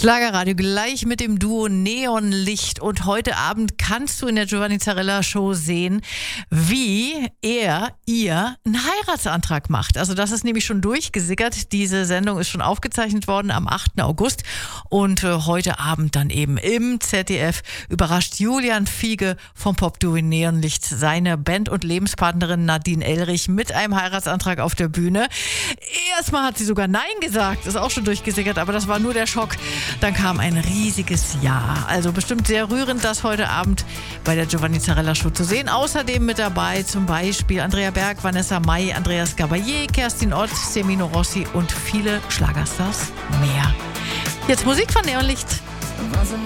Schlagerradio gleich mit dem Duo Neonlicht, und heute Abend kannst du in der Giovanni Zarella Show sehen, wie ihr einen Heiratsantrag macht. Also das ist nämlich schon durchgesickert. Diese Sendung ist schon aufgezeichnet worden am 8. August und heute Abend dann eben im ZDF überrascht Julian Fiege vom Popduo Neonlicht seine Band- und Lebenspartnerin Nadine Elrich mit einem Heiratsantrag auf der Bühne. Erstmal hat sie sogar Nein gesagt, ist auch schon durchgesickert, aber das war nur der Schock. Dann kam ein riesiges Ja. Also bestimmt sehr rührend, das heute Abend bei der Giovanni Zarella Show zu sehen. Außerdem mit dabei zum Beispiel Andrea Berg, Vanessa Mai, Andreas Gabalier, Kerstin Ott, Semino Rossi und viele Schlagerstars mehr. Jetzt Musik von Neonlicht.